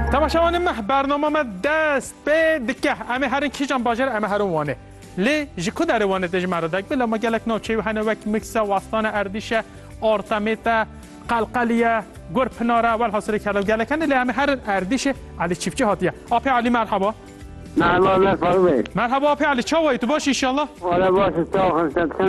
تماشاوان مه برنامه ما دست به دکه امی هرین کیجان باجر امی هرون وانه لی جکو در وانه دج مردک بلا ما گلک نوچه و هنو وک مکس واسطان اردیش آرتمیت قلقلیه گور پناره ول حاصل کلو گلکن لی امی هر اردیش علی چیفچی هاتیه آپی علی مرحبا مرحبا فاروق مرحبا آپی علی چاوی تو باشی ان شاء الله ولا باش